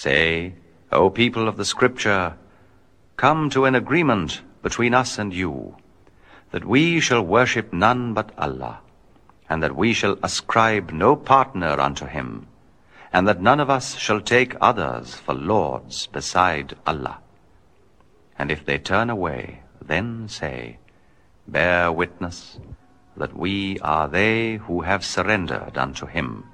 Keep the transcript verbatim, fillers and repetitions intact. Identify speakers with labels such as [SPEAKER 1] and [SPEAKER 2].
[SPEAKER 1] Say, O people of the Scripture, come to an agreement between us and you, that we shall worship none but Allah, and that we shall ascribe no partner unto him, and that none of us shall take others for lords beside Allah. And if they turn away, then say, Bear witness that we are they who have surrendered unto him.